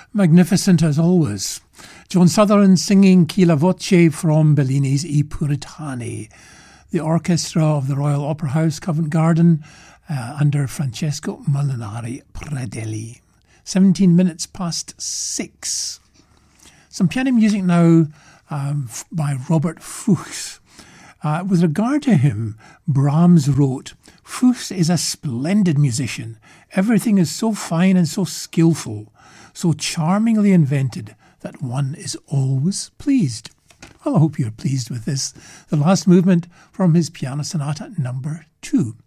Magnificent as always. John Sutherland singing Chi la voce from Bellini's I Puritani. The orchestra of the Royal Opera House, Covent Garden, under Francesco Molinari Pradelli. 17 minutes past 6. Some piano music now by Robert Fuchs. With regard to him, Brahms wrote, "Fuchs is a splendid musician. Everything is so fine and so skillful, so charmingly invented that one is always pleased." Well, I hope you're pleased with this. The last movement from his Piano Sonata number 2.